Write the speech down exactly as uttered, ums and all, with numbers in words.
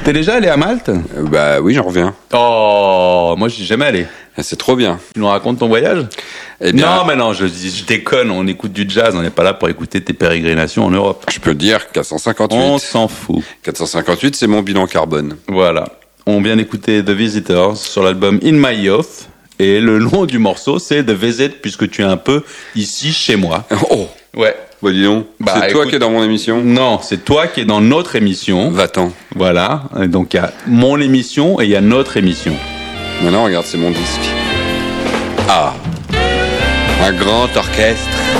T'es déjà allé à Malte? Euh, bah oui, j'en reviens. Oh, moi, j'y suis jamais allé. C'est trop bien. Tu nous racontes ton voyage? Eh bien, Non, mais non, je, je déconne, on écoute du jazz, on n'est pas là pour écouter tes pérégrinations en Europe. je peux te dire quatre cent cinquante-huit. On s'en fout. quatre cent cinquante-huit, c'est mon bilan carbone. Voilà. On vient d'écouter The Visitors sur l'album In My Youth. Et le nom du morceau, c'est The Visit, puisque tu es un peu ici chez moi. Oh, Ouais. bah dis donc, Bah, c'est toi écoute- qui es dans mon émission. Non, c'est toi qui es dans notre émission. Va-t'en. Voilà. Et donc, il y a mon émission et il y a notre émission. Maintenant, regarde, c'est mon disque. Ah, un grand orchestre.